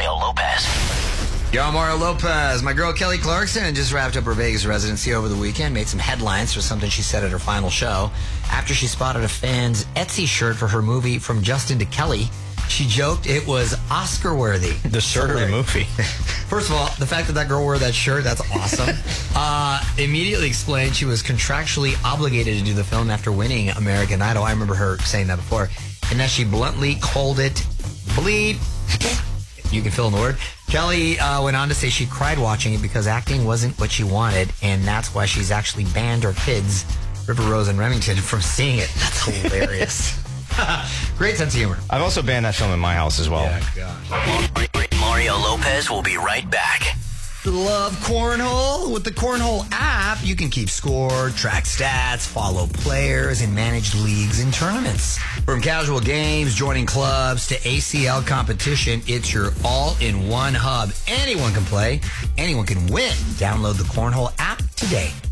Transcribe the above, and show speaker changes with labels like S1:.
S1: Mario Lopez.
S2: Yo, I'm Mario Lopez. My girl Kelly Clarkson just wrapped up her Vegas residency over the weekend, made some headlines for something she said at her final show. After she spotted a fan's Etsy shirt for her movie From Justin to Kelly, she joked it was Oscar-worthy.
S3: The shirt or the movie?
S2: First of all, the fact that girl wore that shirt, that's awesome. Immediately explained she was contractually obligated to do the film after winning American Idol. I remember her saying that before. And that she bluntly called it bleep. You can fill in the word. Kelly went on to say she cried watching it because acting wasn't what she wanted, and that's why she's actually banned her kids, River Rose and Remington, from seeing it. That's hilarious. Great sense of humor.
S3: I've also banned that film in my house as well.
S2: Yeah, gosh.
S1: Mario Lopez will be right back.
S2: Love cornhole? With the Cornhole app, you can keep score, track stats, follow players, and manage leagues and tournaments. From casual games, joining clubs, to ACL competition, it's your all-in-one hub. Anyone can play. Anyone can win. Download the Cornhole app today.